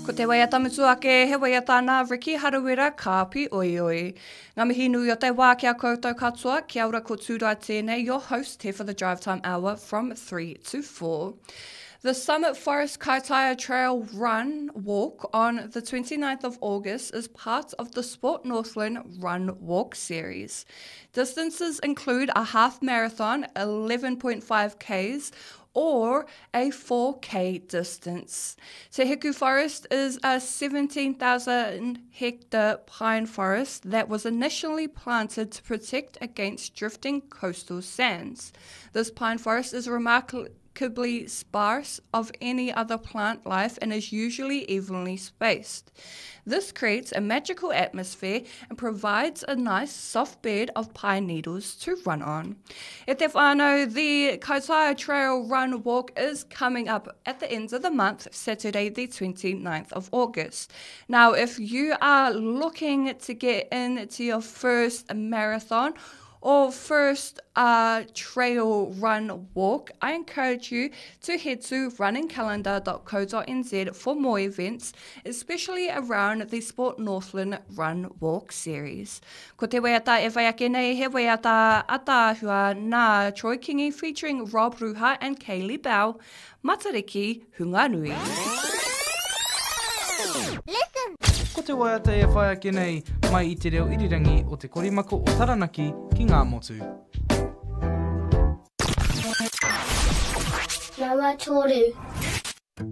Ko te waiata mutu ake, he waiata nā Riki Harawira Kāpi Oioi. Ngā mihi nui o te wā kia koutou katoa, kia ora ko tūrai tēnei, your host here for the Drive Time Hour from 3 to 4. The Summit Forest Kaitaia Trail Run Walk on the 29th of August is part of the Sport Northland Run Walk series. Distances include a half marathon, 11.5 Ks, or a 4K distance. Te Hiku Forest is a 17,000 hectare pine forest that was initially planted to protect against drifting coastal sands. This pine forest is remarkably sparse of any other plant life and is usually evenly spaced. This creates a magical atmosphere and provides a nice soft bed of pine needles to run on. E te whānau, the Kaitaia Trail Run Walk is coming up at the end of the month, Saturday the 29th of August. Now, if you are looking to get into your first marathon or first trail run walk, I encourage you to head to runningcalendar.co.nz for more events, especially around the Sport Northland Run Walk series. Ko te waiata e whai ake nei, he waiata atahua nā Troy Kingi featuring Rob Ruha and Kaylee Bell, Matariki Hunganui. Ko te waiata e whai ake nei, mai I te reo irirangi o te korimako o Taranaki ki ngā motu. Rawa Toru.